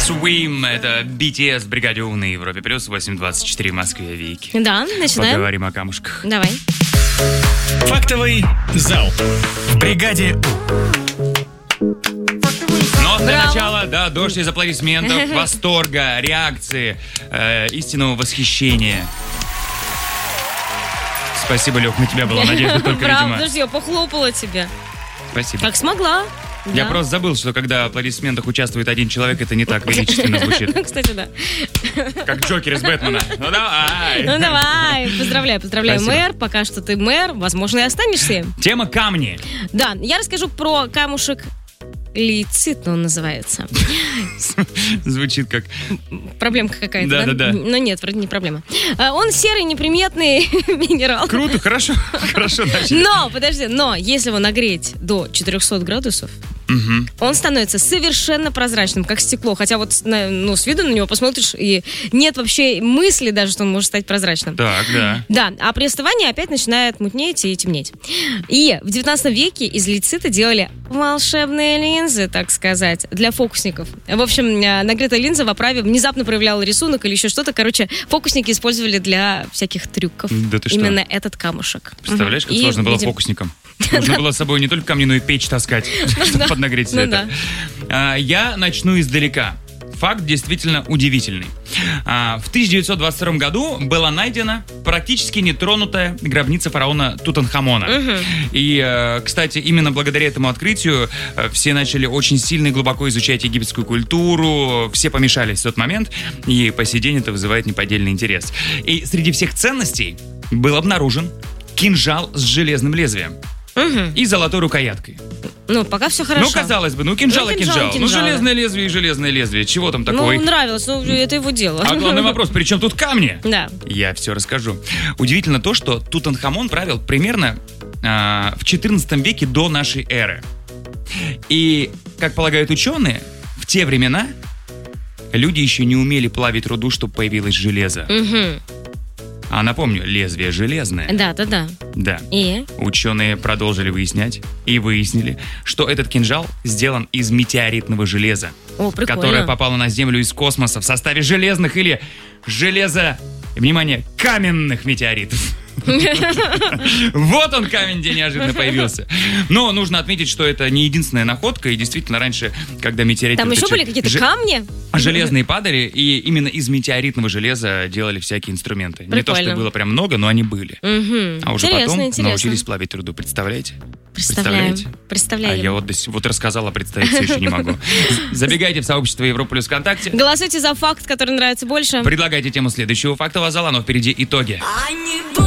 Swim, это BTS в бригаде У на Европе плюс 8.24 в Москве, Вики. Да, начинаем. Поговорим о камушках. Давай. Фактовый зал в бригаде У. Но для Браво. начала, да, дождь из аплодисментов, восторга, реакции, истинного восхищения. Спасибо, Лёх, на тебя была надежда только, Браво, видимо. подожди, я похлопала тебе. Спасибо. Как смогла. Я Да. просто забыл, что когда в аплодисментах участвует один человек, это не так величественно звучит. Кстати, да. Как Джокер из Бэтмена. Ну давай. Ну давай, поздравляю, Спасибо. мэр. Пока что ты мэр, возможно, и останешься им. Тема камни. Да, я расскажу про камушек лейцит, он называется. Звучит как... Проблемка какая-то, да? Да-да-да. Но нет, вроде не проблема. Он серый, неприметный минерал. Круто, хорошо. Хорошо начали. Но если его нагреть до 400 градусов, он становится совершенно прозрачным, как стекло. Хотя вот с виду на него посмотришь, и нет вообще мысли даже, что он может стать прозрачным. Так, да. Да, а при остывании опять начинает мутнеть и темнеть. И в 19 веке из лейцита делали волшебные линзы, так сказать, для фокусников. В общем, нагретая линза в оправе внезапно проявляла рисунок или еще что-то. Короче, фокусники использовали для всяких трюков. Да ты что? Именно этот камушек. Представляешь, как И, сложно было видимо, фокусникам? Нужно было с собой не только камняную печь таскать, чтобы поднагреть все это. Я начну издалека. Факт действительно удивительный. В 1922 году была найдена практически нетронутая гробница фараона Тутанхамона. И, кстати, именно благодаря этому открытию все начали очень сильно и глубоко изучать египетскую культуру, все помешались в тот момент, и по сей день это вызывает неподдельный интерес. И среди всех ценностей был обнаружен кинжал с железным лезвием и золотой рукояткой. Ну, пока все хорошо. Ну, казалось бы, кинжал и кинжал. Ну, железное лезвие и железное лезвие. Чего там такое? Ну, нравилось, это его дело. А главный вопрос, при чем тут камни? Да. Я все расскажу. Удивительно то, что Тутанхамон правил примерно в 14 веке до нашей эры. И, как полагают ученые, в те времена люди еще не умели плавить руду, чтобы появилось железо. А напомню, лезвие железное. Да. Да. И? Ученые продолжили выяснять и выяснили, что этот кинжал сделан из метеоритного железа, О, прикольно. которое попало на Землю из космоса в составе железных или внимание, каменных метеоритов. Вот он, камень, где неожиданно появился. Но нужно отметить, что это не единственная находка. И действительно, раньше, когда метеориты... Там еще были какие-то камни? Железные падали, и именно из метеоретного железа делали всякие инструменты. Не то, что Прикольно. было прям много, но они были. А уже потом Интересно. научились плавить руду. Представляете? Представляем. А я вот рассказала, представить все еще не могу. Забегайте в сообщество Европа плюс ВКонтакте. Голосуйте за факт, который нравится больше. Предлагайте тему следующего фактового зала, но впереди итоги.